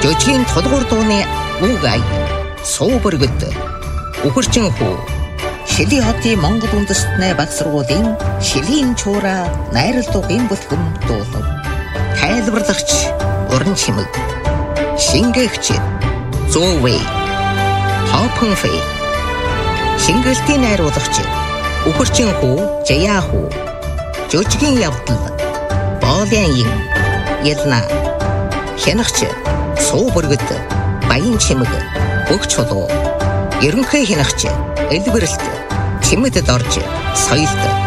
Жожгийн тулгуур дууны үг ая суу бүргэд үхэрчин хүү Шилийн хотын Монгол үндэстний баг сургуулийн Шилийн чуура найрал дуугийн бүлхэм дуулав. Тайлбарлагч уран чимэг шингээгч Зоовэй Хопонфэй шингэлтийн найруулагч үхэрчин хүү Жаяа хүү Жожгийн явдал Боолын Ялна хянагч суу бүргэд баян чимэг бүх чулуу ерөнхий хянагч элбэрлэлт чимэдэд орж соёлд